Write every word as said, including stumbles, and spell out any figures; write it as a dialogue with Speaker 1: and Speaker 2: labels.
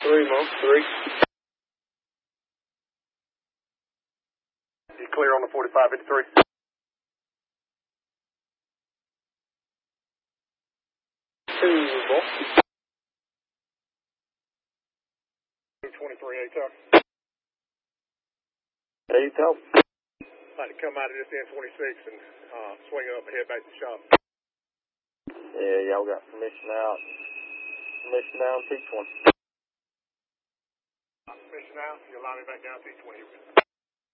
Speaker 1: Three more. Three.
Speaker 2: You clear on the forty-five fifty-three?
Speaker 1: Two more.
Speaker 2: twenty-three, A T O.
Speaker 1: A T O.
Speaker 2: Like to come out of this N twenty-six and uh, swing up and head back to the shop.
Speaker 1: Yeah, y'all got permission out. Permission down T twenty.
Speaker 2: Permission now. You'll allow me back down T twenty.